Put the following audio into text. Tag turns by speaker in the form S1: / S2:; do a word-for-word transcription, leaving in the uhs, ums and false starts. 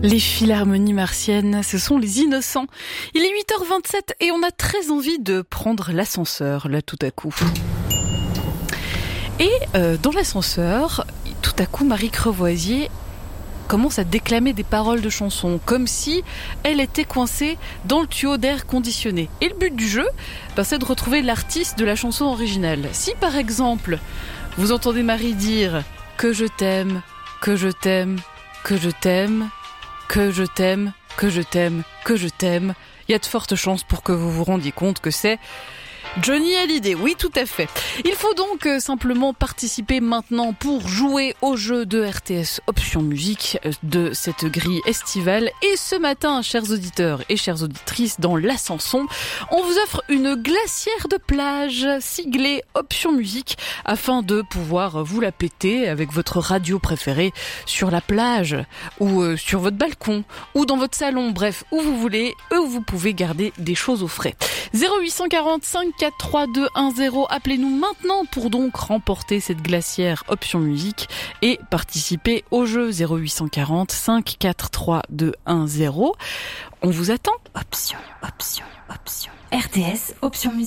S1: Les Philharmonies martiennes, ce sont les innocents. Il est huit heures vingt-sept et on a très envie de prendre l'ascenseur, là, tout à coup. Et euh, dans l'ascenseur, tout à coup, Marie Crevoisier commence à déclamer des paroles de chansons, comme si elle était coincée dans le tuyau d'air conditionné. Et le but du jeu, ben, c'est de retrouver l'artiste de la chanson originale. Si, par exemple, vous entendez Marie dire « que je t'aime, que je t'aime, que je t'aime », que je t'aime, que je t'aime, que je t'aime, il y a de fortes chances pour que vous vous rendiez compte que c'est Johnny Hallyday, oui tout à fait. Il faut donc euh, simplement participer maintenant pour jouer au jeu de R T S Option Musique euh, de cette grille estivale. Et ce matin, chers auditeurs et chères auditrices, dans l'ascension, on vous offre une glacière de plage siglée Option Musique afin de pouvoir vous la péter avec votre radio préférée sur la plage ou euh, sur votre balcon ou dans votre salon, bref, où vous voulez, où vous pouvez garder des choses au frais. zéro huit cent quarante-cinq quatre trois deux un zéro, appelez-nous maintenant pour donc remporter cette glacière Option Musique et participer au jeu. Zéro huit cent quarante-cinq quatre trois deux un zéro. On vous attend.
S2: Option, option, option. R T S Option Musique.